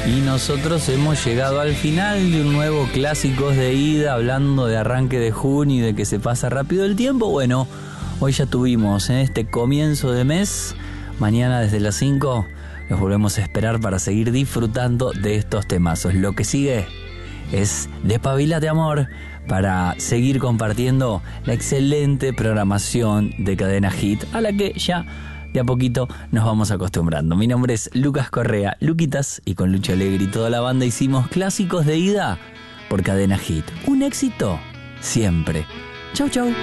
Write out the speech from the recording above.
Y nosotros hemos llegado al final de un nuevo Clásicos de Ida, hablando de arranque de junio y de que se pasa rápido el tiempo. Bueno, hoy ya tuvimos este comienzo de mes. Mañana desde las 5 los volvemos a esperar para seguir disfrutando de estos temazos. Lo que sigue es Despabilate Amor, para seguir compartiendo la excelente programación de Cadena Hit, a la que ya de a poquito nos vamos acostumbrando. Mi nombre es Lucas Correa, Luquitas, y con Lucho Alegre y toda la banda hicimos Clásicos de Ida por Cadena Hit. Un éxito siempre. Chau, chau.